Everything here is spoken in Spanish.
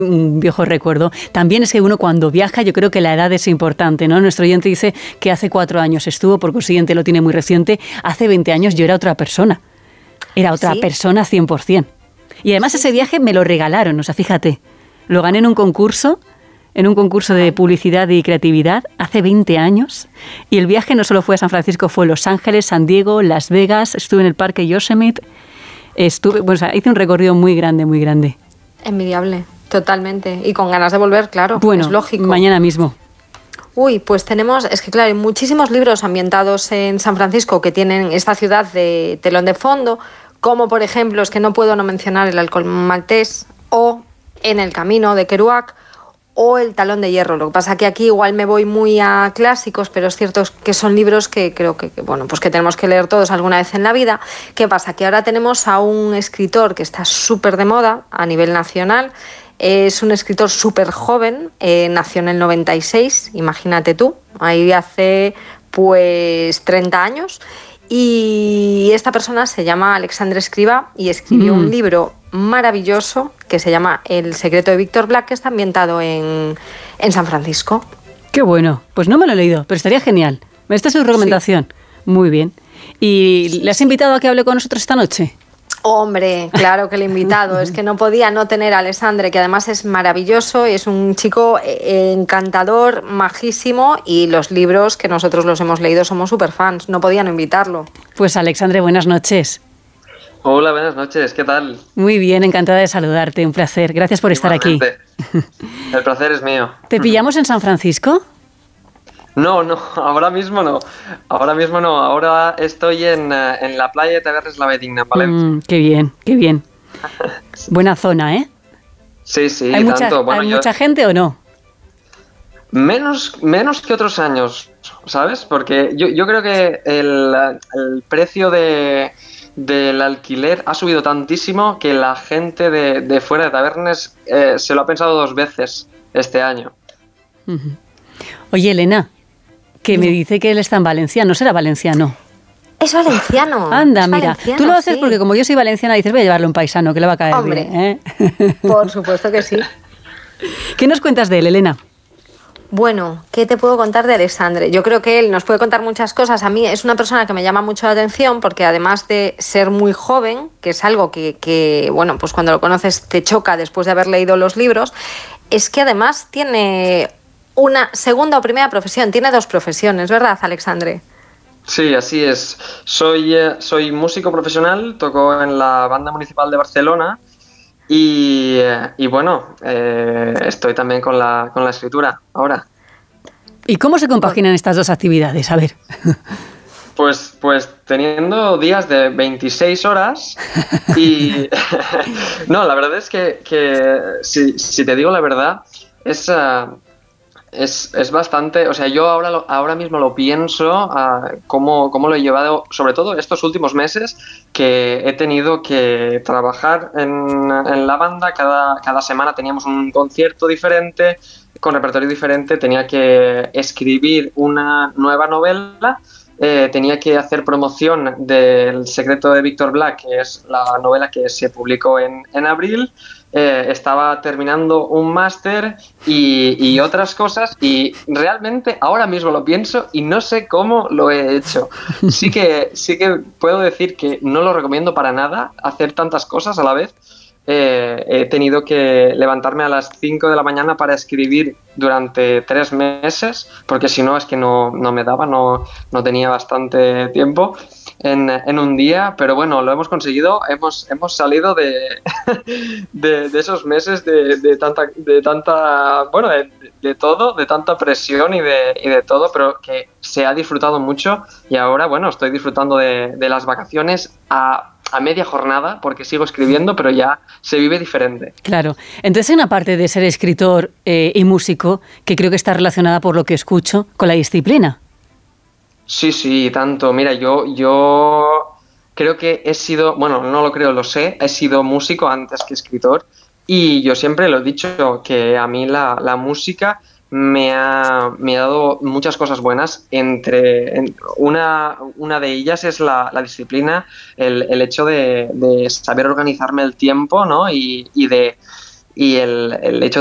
un viejo recuerdo. También es que uno cuando viaja, yo creo que la edad es importante, ¿no? Nuestro oyente dice que hace 4 años estuvo, por consiguiente lo tiene muy reciente. Hace 20 años yo era otra persona. Era otra persona 100%. Y además ese viaje me lo regalaron, o sea, fíjate, lo gané en un concurso de publicidad y creatividad hace 20 años. Y el viaje no solo fue a San Francisco, fue Los Ángeles, San Diego, Las Vegas, estuve en el parque Yosemite, hice un recorrido muy grande, muy grande. Envidiable. Totalmente. Y con ganas de volver, claro. Bueno, es lógico. Mañana mismo. Uy, pues es que claro, hay muchísimos libros ambientados en San Francisco que tienen esta ciudad de telón de fondo, como por ejemplo, es que no puedo no mencionar El Halcón Maltés, o En el Camino de Kerouac, o El Talón de Hierro. Lo que pasa que aquí igual me voy muy a clásicos, pero es cierto que son libros que creo que tenemos que leer todos alguna vez en la vida. ¿Qué pasa? Que ahora tenemos a un escritor que está súper de moda a nivel nacional. Es un escritor súper joven, nació en el 96, imagínate tú, ahí hace pues 30 años. Y esta persona se llama Alexandre Escrivá y escribió un libro maravilloso que se llama El secreto de Víctor Black, que está ambientado en San Francisco. Qué bueno, pues no me lo he leído, pero estaría genial. Esta es su recomendación. Sí. Muy bien. ¿Y le has invitado a que hable con nosotros esta noche? Hombre, claro que le he invitado. Es que no podía no tener a Alexandre, que además es maravilloso, es un chico encantador, majísimo, y los libros que nosotros los hemos leído somos súper fans. No podía no invitarlo. Pues Alexandre, buenas noches. Hola, buenas noches, ¿qué tal? Muy bien, encantada de saludarte, un placer. Gracias por estar aquí. El placer es mío. ¿Te pillamos en San Francisco? No, ahora mismo no. Ahora estoy en la playa de Tavernes La Bedigna, en Valencia. Qué bien, qué bien. Sí. Buena zona, ¿eh? Sí, ¿Hay mucha gente o no? Menos que otros años, ¿sabes? Porque yo creo que el precio del alquiler ha subido tantísimo que la gente de fuera de Tavernes se lo ha pensado 2 veces este año. Oye, Elena, que me dice que él está en Valencia, ¿no será valenciano? Es valenciano. Anda, mira, tú lo haces porque como yo soy valenciana dices, voy a llevarle un paisano que le va a caer. Hombre, bien, ¿eh? Por supuesto que sí. ¿Qué nos cuentas de él, Elena? Bueno, ¿qué te puedo contar de Alexandre? Yo creo que él nos puede contar muchas cosas. A mí es una persona que me llama mucho la atención porque además de ser muy joven, que es algo que bueno, pues cuando lo conoces te choca después de haber leído los libros, es que además tiene una segunda o primera profesión. Tiene 2 profesiones, ¿verdad, Alexandre? Sí, así es. Soy músico profesional, toco en la Banda Municipal de Barcelona y bueno, estoy también con la escritura ahora. ¿Y cómo se compaginan estas 2 actividades? A ver. Pues teniendo días de 26 horas y... No, la verdad es que si te digo la verdad, es bastante, o sea, yo ahora mismo lo pienso, cómo lo he llevado, sobre todo estos últimos meses, que he tenido que trabajar en la banda, cada semana teníamos un concierto diferente, con repertorio diferente, tenía que escribir una nueva novela, tenía que hacer promoción del secreto de Víctor Black, que es la novela que se publicó en abril. Estaba terminando un máster y otras cosas y realmente ahora mismo lo pienso y no sé cómo lo he hecho. Sí que puedo decir que no lo recomiendo para nada hacer tantas cosas a la vez. He tenido que levantarme a las 5 de la mañana para escribir durante 3 meses porque si no es que no me daba, no tenía bastante tiempo en un día, pero bueno, lo hemos conseguido, hemos salido de esos meses de tanta bueno, de todo, de tanta presión y de todo, pero que se ha disfrutado mucho y ahora, bueno, estoy disfrutando de las vacaciones a media jornada porque sigo escribiendo, pero ya se vive diferente. Claro. Entonces hay una parte de ser escritor y músico que creo que está relacionada, por lo que escucho, con la disciplina. Sí, tanto. Mira, yo creo que he sido, bueno, no lo creo, lo sé, he sido músico antes que escritor y yo siempre lo he dicho que a mí la música me ha dado muchas cosas buenas. Una de ellas es la disciplina, el hecho de saber organizarme el tiempo, ¿no? Y y el hecho